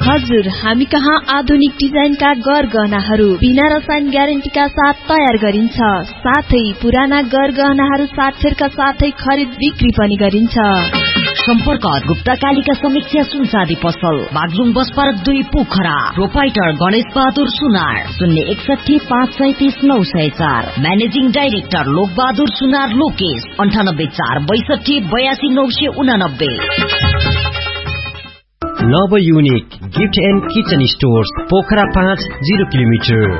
हजुर, हामी कहाँ आधुनिक डिजाइनका गरगहनाहरू बिना रसायन ग्यारेन्टीका साथ तयार गरिन्छ। साथै पुराना गरगहनाहरू साथेरका साथै खरिद बिक्री पनि गरिन्छ। सम्पर्क गुप्ता कालिका समीक्षा सुनचाँदी पसल, Baglung bus park 2 Pokhara. Proprietor Ganesh Bahadur सुनार, 061 537 904। म्यानेजिङ डाइरेक्टर लोक बहादुर सुनार लोकेश, 98 462 82 989। नव unique gift and kitchen stores, Pokhara 5 0 kilometre.